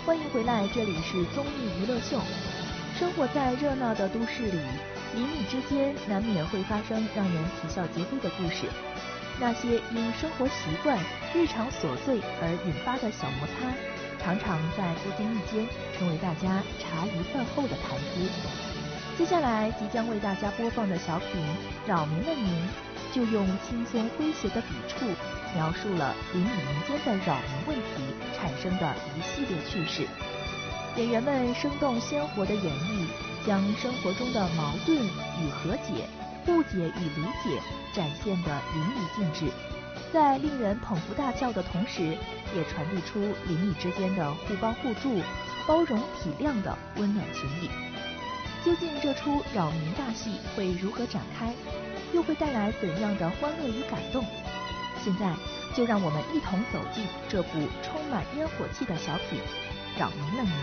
欢迎回来，这里是综艺娱乐秀。生活在热闹的都市里，邻里之间难免会发生让人啼笑皆非的故事。那些因生活习惯、日常琐碎而引发的小摩擦，常常在不经意间成为大家茶余饭后的谈资。接下来即将为大家播放的小品《扰民了您》，就用轻松诙谐的笔触，描述了邻里民间的扰民问题产生的一系列趣事。演员们生动鲜活的演绎，将生活中的矛盾与和解、误解与理解展现得淋漓尽致，在令人捧腹大笑的同时，也传递出邻里之间的互帮互助、包容体谅的温暖情谊。究竟这出扰民大戏会如何展开，又会带来怎样的欢乐与感动？现在就让我们一同走进这部充满烟火气的小品《扰民了您》。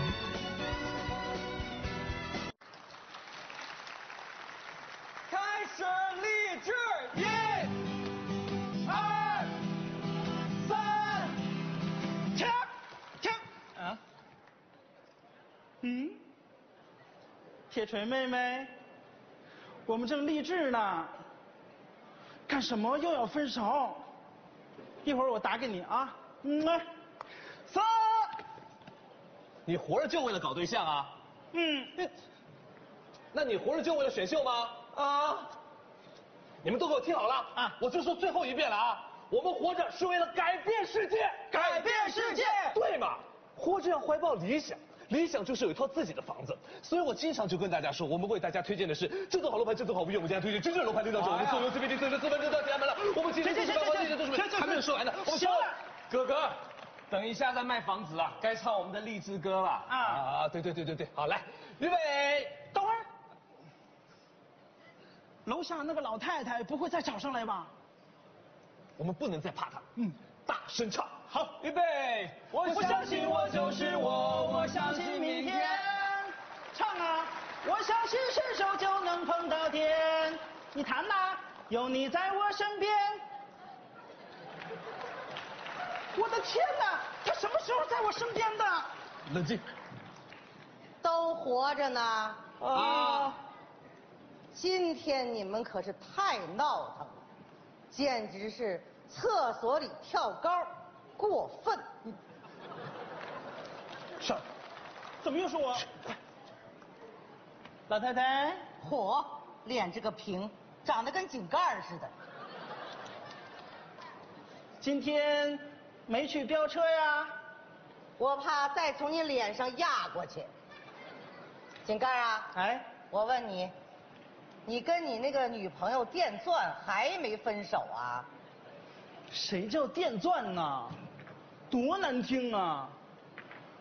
开始立志，1、2、3，停！啊？铁锤妹妹，我们正励志呢，干什么又要分手？一会儿我打给你啊。3。 你活着就为了搞对象啊？那你活着就为了选秀吗？啊！你们都给我听好了啊！我就说最后一遍了啊！我们活着是为了改变世界， 改变世界， 对嘛？活着要怀抱理想。理想就是有一套自己的房子，所以我经常就跟大家说，我们为大家推荐的是正宗好楼盘，正宗好物业。我们家推荐真正楼盘领导者，我们送油 CBD 4分钟到家门了。我们今天还没有说完呢， 行了， 哥哥，等一下再卖房子啊，该唱我们的励志歌了啊！对，好来，预备， 等会儿，楼下那个老太太不会再找上来吧？ 我们不能再怕她，大声唱。好，预备！ 我相信我就是我，我相信明天。唱啊！我相信伸手就能碰到天。你弹呐，有你在我身边。我的天哪，他什么时候在我身边的？ 冷静。 都活着呢。 啊！ 今天你们可是太闹腾了，简直是厕所里跳高。过分！ 是，怎么又是我？快！老太太， 嚯，脸这个平，长得跟井盖似的。 今天没去飙车呀？ 我怕再从你脸上压过去。井盖啊， 哎， 我问你，你跟你那个女朋友电钻还没分手啊？ 谁叫电钻呢？多难听啊！